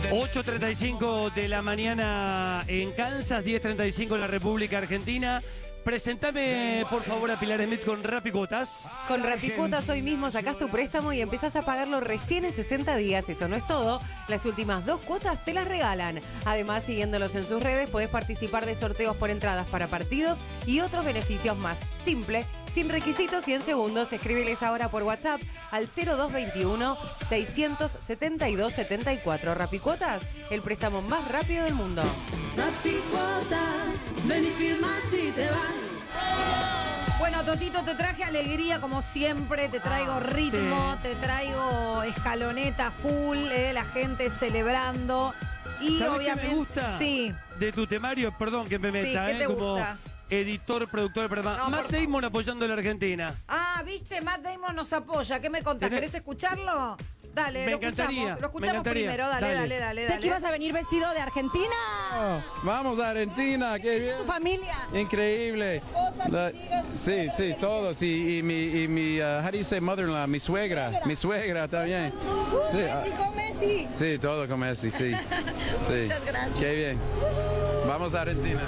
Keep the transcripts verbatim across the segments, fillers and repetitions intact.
ocho treinta y cinco de la mañana en Kansas, diez treinta y cinco en la República Argentina. Presentame, por favor, a Pilar Smith con Rapicuotas. Con Rapicuotas hoy mismo sacás tu préstamo y empezás a pagarlo recién en sesenta días. Eso no es todo. Las últimas dos cuotas te las regalan. Además, siguiéndolos en sus redes, podés participar de sorteos por entradas para partidos y otros beneficios más. Simple, sin requisitos y en segundos. Escríbeles ahora por WhatsApp al cero dos veintiuno, seiscientos setenta y dos setenta y cuatro. Rapicuotas, el préstamo más rápido del mundo. Rapicuotas, ven y firma si te vas. Bueno, Totito, te traje alegría como siempre, te traigo Ah, ritmo, sí. te traigo escaloneta full, eh, la gente celebrando. Y ¿Sabés obviamente. qué me gusta Sí. de tu temario? Perdón que me Sí, meta, ¿qué eh, te como gusta? editor, productor, perdón. No, Matt por- Damon apoyando a la Argentina. Ah, viste, Matt Damon nos apoya. ¿Qué me contás? Tenés- ¿Querés escucharlo? Dale, Me lo encantaría, escuchamos. Lo me escuchamos encantaría. primero, dale, Dale. dale, dale, ¿Sé dale. que ibas a venir vestido de Argentina? Oh, vamos a Argentina, qué bien. ¿Tu familia? Increíble. esposa, tus La- hijas, tus sí, hijas, sí, tus todos. Y, y mi, y mi uh, how do you say mother-in-law? Mi suegra. Mi suegra también. Uh, Sí, Messi ah, con Messi. sí, todo con Messi, sí. Sí. Muchas gracias. Qué bien. Vamos a Argentina.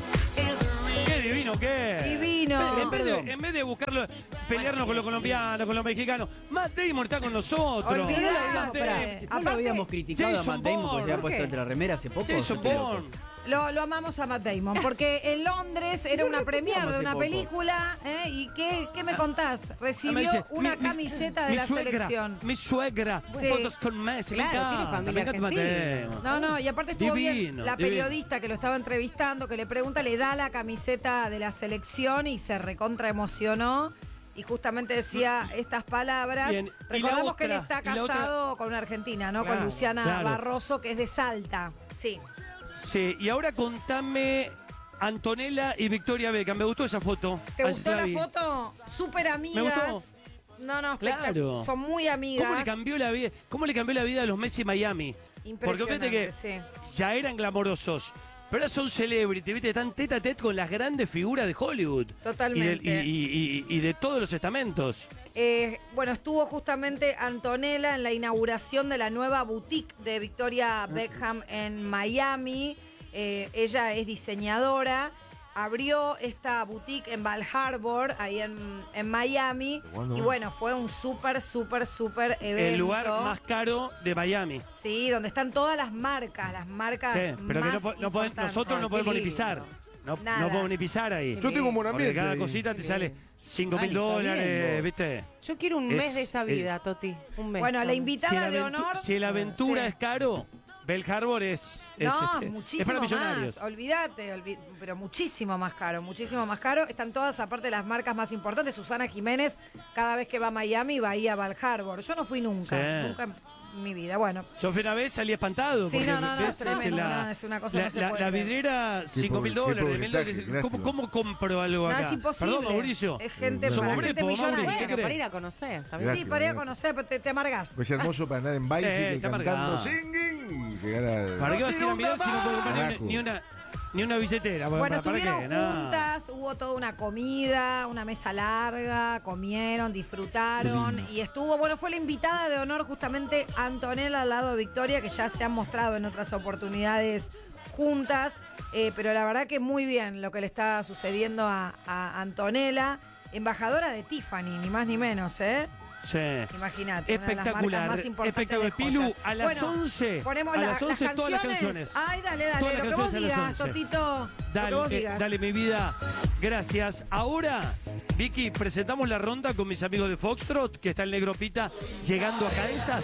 ¡Qué divino que! Divino. En vez, de, en vez de buscarlo, pelearnos con los colombianos, con los mexicanos, Matt Damon está con nosotros. Olvidate. No lo habíamos, Aparte- pará, ¿no lo aparte- habíamos criticado Jason a Matt Damon Bourne, porque se había ¿por puesto qué? entre la remera hace poco? Jason Soy loco. Bourne. Lo, lo amamos a Matt Damon, porque en Londres era una premiere de hace una poco. película, ¿eh? ¿Y qué, qué me contás? Ah, me Recibió dice, una mi- mi- camiseta de mi la suegra, selección. Mi suegra, Sí. fotos con Messi, Claro, me tiene encanta, familia me encanta Matt argentina. Damon. No, no, y aparte estuvo bien. Divino, La divino. periodista que lo estaba entrevistando, que le pregunta, le da la camiseta de la selección y se recontra emocionó. Y justamente decía estas palabras. Bien, y la Recordamos que él otra, está y la otra- casado con una argentina, ¿no? Claro, con Luciana claro. Barroso, que es de Salta. Sí. Sí, y ahora contame Antonella y Victoria Beckham. Me gustó esa foto. ¿Te Así gustó la la vi. foto? Súper amigas. Me gustó. No, no, Claro. espectac- son muy amigas. ¿Cómo le cambió la vida? ¿Cómo le cambió la vida a los Messi Miami? Porque fíjate que sí. ya eran glamorosos, pero ahora son celebrity, ¿viste? Están tete a tete con las grandes figuras de Hollywood. Totalmente. Y de, y- y- y- y de todos los estamentos. Eh, bueno, estuvo justamente Antonella en la inauguración de la nueva boutique de Victoria Beckham en Miami. Eh, ella es diseñadora. Abrió esta boutique en Bal Harbour, ahí en, en Miami. Y bueno, fue un súper, súper, súper evento. El lugar más caro de Miami. Sí, donde están todas las marcas, las marcas Sí, pero que más no, po- no poden- importantes. nosotros no Qué podemos ni lindo. pisar. No, Nada. no podemos ni pisar ahí. Yo tengo un buen Porque ambiente. cada ahí. cosita te sale cinco Ay, mil está dólares, bien, ¿viste? Yo quiero un Es- mes de esa vida, eh, Toti. Un mes. Bueno, la Vamos. invitada Si la, de aventu- honor. si la aventura Sí. es caro, Bell Harbor es, es, No, es- es muchísimo para millonarios. más, olvídate, olvi- pero muchísimo más caro, muchísimo más caro. Están todas, aparte de las marcas más importantes, Susana Jiménez, cada vez que va a Miami va ahí a Bal Harbour. Yo no fui nunca, Sí. nunca en mi vida. Bueno, Yo fui una vez, salí espantado. Sí, porque no, no, no, ves, es tremendo, la, no, es una cosa la, que no se la- puede la creer. vidriera, cinco mil qué dólares, pobre mil taje, dólares. gracias. ¿Cómo, ¿Cómo compro algo acá? no, es imposible. Perdón, Mauricio. Es gente Somos para gente brepos, millonaria. Mauri, ¿qué Bueno, crees? para ir a conocer. ¿está bien? Sí, para ir a conocer, pero te, te amargás. Pues hermoso para andar en bicycle Eh, está cantando amargado. singing y llegar a. ¿Para qué vas a ir a mirar si no puedo comprar ni Carajo. una, ni una, ni una billetera? ¿Para- Bueno, para- para estuvieron qué? No. juntas, hubo toda una comida, una mesa larga, comieron, disfrutaron y estuvo, bueno, fue la invitada de honor justamente Antonella al lado de Victoria, que ya se han mostrado en otras oportunidades juntas, eh, pero la verdad que muy bien lo que le está sucediendo a, a Antonella, embajadora de Tiffany, ni más ni menos, ¿eh? Sí. Imagínate, una de las Espectacular. marcas más importantes Espectacular. de joyas. Pilu, a las Bueno, once. ponemos a la- las once todas las canciones. Ay, dale, dale, Todas lo las que vos canciones a las digas, once. Totito, lo que Dale, vos eh, digas. dale, mi vida. Gracias. Ahora, Vicky, presentamos la ronda con mis amigos de Foxtrot, que está el Negro Pita llegando a Kansas.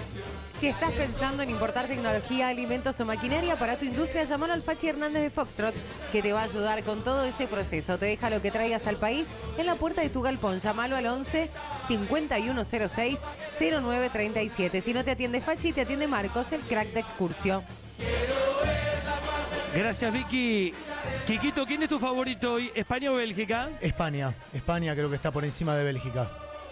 Si estás pensando en importar tecnología, alimentos o maquinaria para tu industria, llamalo al Fachi Hernández de Foxtrot, que te va a ayudar con todo ese proceso. Te deja lo que traigas al país en la puerta de tu galpón. Llámalo al once, cincuenta y uno cero seis, cero nueve treinta y siete. Si no te atiende Fachi, te atiende Marcos, el crack de Excursio. Gracias, Vicky. Quiquito, ¿quién es tu favorito hoy? ¿España o Bélgica? España, España creo que está por encima de Bélgica.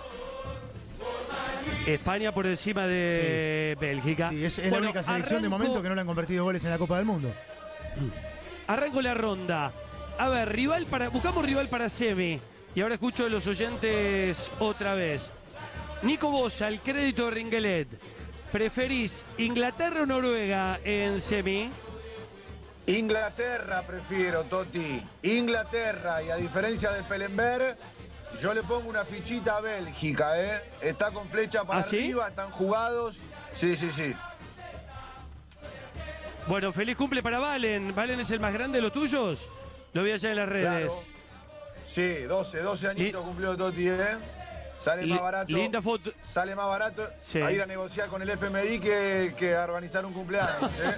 España por encima de Bélgica. Sí, es, es Bueno, la única selección de arranco- momento que no le han convertido goles en la Copa del Mundo. Arranco la ronda. A ver, rival para. Buscamos rival para semi. Y ahora escucho de los oyentes otra vez. Nico Bosa, el crédito de Ringelet. ¿Preferís Inglaterra o Noruega en semi? Inglaterra prefiero, Toti. Inglaterra. Y a diferencia de Pellenberg, yo le pongo una fichita a Bélgica, ¿eh? Está con flecha para ¿Ah, sí? arriba, están jugados. Sí, sí, sí. Bueno, feliz cumple para Valen. ¿Valen es el más grande de los tuyos? Lo vi allá en las redes. Claro. Sí, doce, doce añitos Li- cumplió Toti, ¿eh? Sale Li- más barato. linda foto. Sale más barato Sí. a ir a negociar con el F M I que, que a organizar un cumpleaños, ¿eh?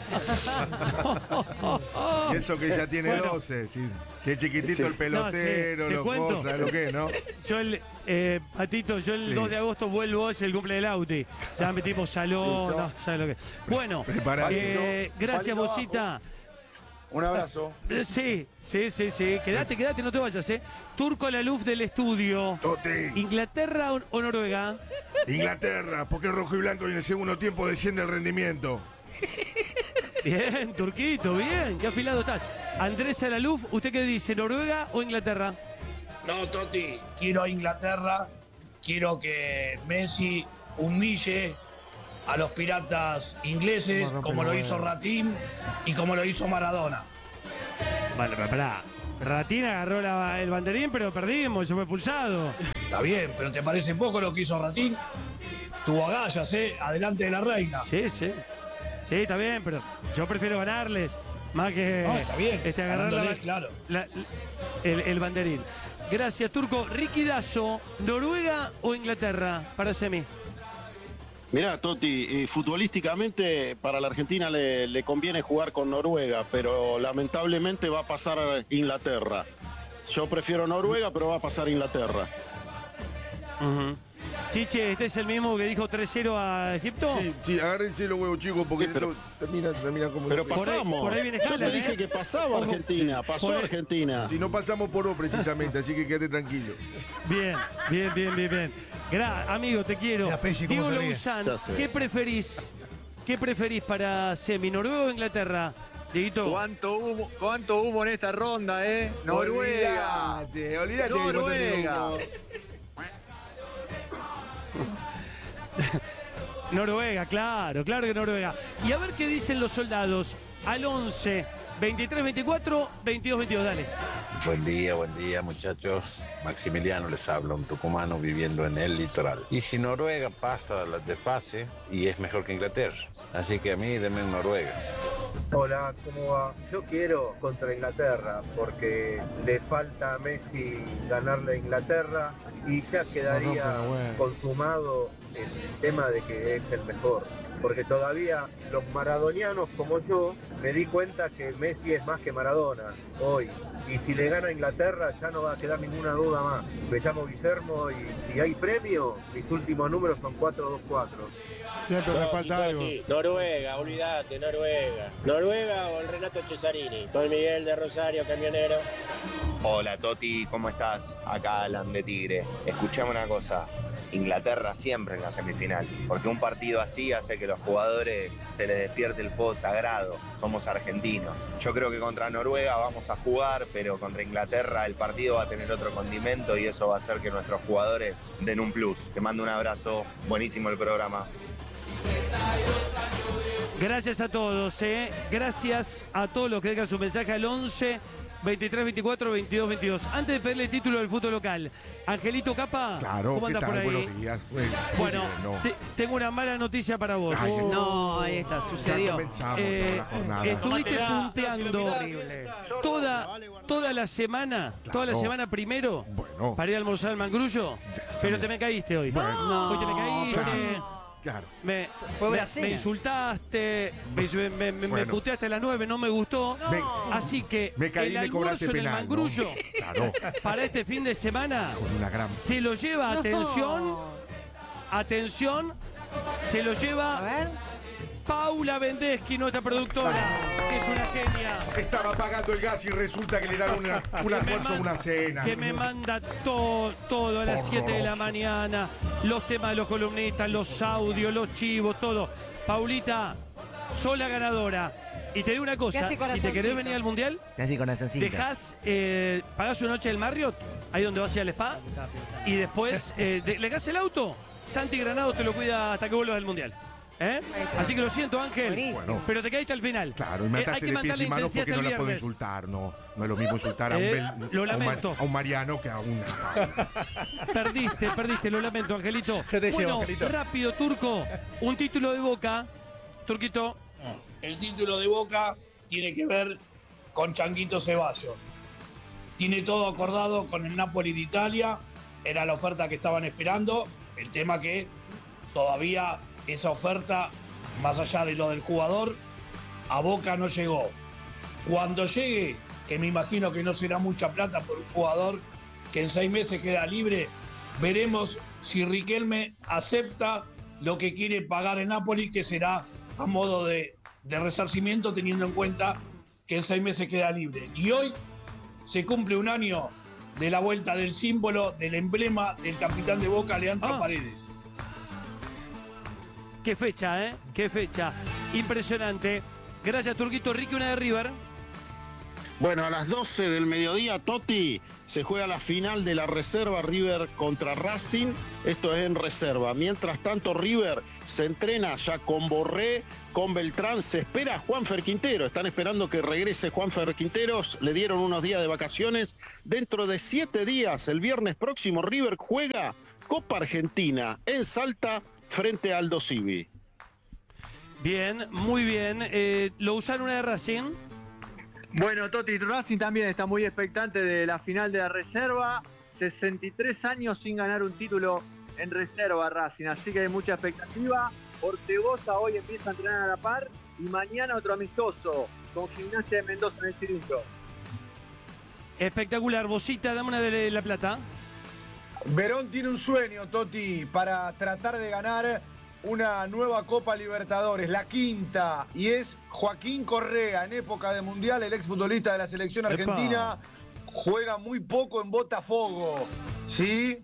Y eso que ya tiene Bueno. doce. Si, si es chiquitito Sí. el pelotero, No, sí, te lo cuento. cosa, lo que, ¿no? Yo el, eh, Patito, yo el Sí. dos de agosto vuelvo, es el cumple del Auti. Ya metimos salón, Listo. no, ¿sabes lo que? Bueno, Preparado. eh, gracias, Palito Bocita. Un abrazo. Eh, Sí, sí, sí, sí. Quédate, quédate, no te vayas, ¿eh? Turco a la luz del estudio. Toti, ¿Inglaterra o, o Noruega? Inglaterra, porque es rojo y blanco y en el segundo tiempo desciende el rendimiento. Bien, Turquito, bien. Qué afilado estás. Andrés Alaluf, ¿usted qué dice? ¿Noruega o Inglaterra? No, Toti, quiero a Inglaterra, quiero que Messi humille a los piratas ingleses como lo hizo Ratín y como lo hizo Maradona. Vale, pero pará. Ratín agarró la- el banderín, pero perdimos, se fue expulsado. Está bien, pero ¿te parece poco lo que hizo Ratín? Tuvo agallas, ¿eh? Adelante de la reina. Sí, sí. Sí, está bien, pero yo prefiero ganarles más que No, está bien, este, agarrar la- ganándoles, claro. la- el, el banderín. Gracias, Turco. Ricky Dazo, ¿Noruega o Inglaterra para semi? Mirá, Toti, eh, futbolísticamente para la Argentina le, le conviene jugar con Noruega, pero lamentablemente va a pasar a Inglaterra. Yo prefiero Noruega, pero va a pasar Inglaterra. Ujú. Chiche, ¿este es el mismo que dijo tres cero a Egipto? Sí, sí, agárrense los huevos chicos porque Sí, pero- esto termina, termina como... Pero Por ahí- pasamos. por ahí viene Yo Haaland, te dije ¿eh? que pasaba Ojo. Argentina, pasó Por ahí- Argentina. Si no pasamos por O precisamente, así que quédate tranquilo. Bien, bien, bien, bien, bien. Gra- amigo, te quiero. La Pesci, ¿cómo Diego se ríe? Louzán, Ya sé. ¿qué preferís? ¿Qué preferís para semi, Noruega o Inglaterra? Dieguito. ¿Cuánto humo, cuánto humo en esta ronda, eh? Noruega. Olvídate, olvídate. de Noruega. cuánto te digo. Noruega, claro, claro que Noruega. Y a ver qué dicen los soldados al once, veintitrés, veinticuatro, veintidós, veintidós, dale. Buen día, buen día muchachos. Maximiliano les habla, un tucumano viviendo en el litoral. Y si Noruega pasa la de fase, y es mejor que Inglaterra. Así que a mí denme Noruega. Hola, ¿cómo va? Yo quiero contra Inglaterra porque le falta a Messi ganarle a Inglaterra y ya quedaría No, no, pero bueno. consumado el tema de que es el mejor. Porque todavía los maradonianos como yo me di cuenta que Messi es más que Maradona hoy. Y si le gana a Inglaterra ya no va a quedar ninguna duda más. Me llamo Guillermo y si hay premio, mis últimos números son cuatro dos cuatro. Siempre me falta algo. Noruega, olvídate, Noruega. Noruega o el Renato Cesarini. Soy Miguel de Rosario, camionero. Hola Toti, ¿cómo estás? Acá Alan de Tigre. Escuchame una cosa, Inglaterra siempre en la semifinal, porque un partido así hace que los jugadores se les despierte el fuego sagrado. Somos argentinos. Yo creo que contra Noruega vamos a jugar, pero contra Inglaterra el partido va a tener otro condimento y eso va a hacer que nuestros jugadores den un plus. Te mando un abrazo, buenísimo el programa. Gracias a todos, ¿eh? Gracias a todos los que dejan su mensaje al once, veintitrés, veinticuatro, veintidós, veintidós. Antes de pedirle el título del fútbol local, Angelito Capa, Claro, ¿cómo ¿qué andas tal? por ahí? Buenos días. Bueno, Bueno, no. te- tengo una mala noticia para vos. Ay, Oh. No, ahí está, sucedió. Ya pensamos Eh, toda la jornada. estuviste Tómatela. punteando toda, toda la semana, toda la Claro. semana primero Bueno. para ir a almorzar al Mangurullo, pero te me caíste hoy. Bueno. Hoy te me caíste. Claro. Claro. Me, Fue me- Brasil. me insultaste, me, me- me- me Bueno. puteaste a las nueve, no me gustó. Me- Así que Me caí y el me cobraste almuerzo en el penal, ¿no? Mangrullo Claro. para este fin de semana Con una gran... se lo lleva, atención, atención, se lo A lleva ver. Paula Vendeschi, nuestra productora, que es una genia. Estaba pagando el gas y resulta que le dan una, un Que me almuerzo o man- una cena. Que me manda todo, todo a las siete de la Horroroso. mañana, los temas de los columnistas, los audios, los chivos, todo. Paulita, sos la ganadora. Y te digo una cosa, hace si te corazoncito? querés venir al Mundial, Casi con corazoncito. dejás, eh, pagás una noche del Marriott, ahí donde vas a ir al spa, y después eh, de- le das el auto, Santi Granado te lo cuida hasta que vuelvas del Mundial. ¿Eh? Así que lo siento, Ángel, Bueno. pero te caíste al final. Claro, y Eh, mataste hay que de pies mandarle y manos intensidad porque hasta no el la puedo viernes. insultar. No, no es lo mismo insultar a un, Eh, Bel- lo a un Mar- lamento. a un Mariano que a un... Perdiste, perdiste, lo lamento, Angelito. Yo te llevo, bueno, Angelito. rápido, Turco. Un título de Boca. Turquito. El título de Boca tiene que ver con Changuito Ceballos. Tiene todo acordado con el Napoli de Italia. Era la oferta que estaban esperando. El tema que todavía esa oferta, más allá de lo del jugador, a Boca no llegó. Cuando llegue, que me imagino que no será mucha plata por un jugador que en seis meses queda libre, veremos si Riquelme acepta lo que quiere pagar en Napoli, que será a modo de, de resarcimiento, teniendo en cuenta que en seis meses queda libre. Y hoy se cumple un año de la vuelta del símbolo, del emblema del capitán de Boca, Leandro Ah. Paredes. Qué fecha, ¿eh? Qué fecha. Impresionante. Gracias, Turquito. Ricky, una de River. Bueno, a las doce del mediodía, Totti, se juega la final de la reserva River contra Racing. Esto es en reserva. Mientras tanto, River se entrena ya con Borré, con Beltrán. Se espera a Juanfer Quintero. Están esperando que regrese Juanfer Quinteros. Le dieron unos días de vacaciones. Dentro de siete días, el viernes próximo, River juega Copa Argentina en Salta frente a Aldo Civi. Bien, muy bien. Eh, ¿Lo usaron una de Racing? Bueno, Toti, Racing también está muy expectante de la final de la reserva. sesenta y tres años sin ganar un título en reserva Racing, así que hay mucha expectativa. Ortegoza hoy empieza a entrenar a la par y mañana otro amistoso con Gimnasia de Mendoza en el Chirinto. Espectacular. Bocita, dame una de La Plata. Verón tiene un sueño, Totti, para tratar de ganar una nueva Copa Libertadores, la quinta, y es Joaquín Correa, en época de Mundial, el exfutbolista de la selección argentina, juega muy poco en Botafogo, ¿sí?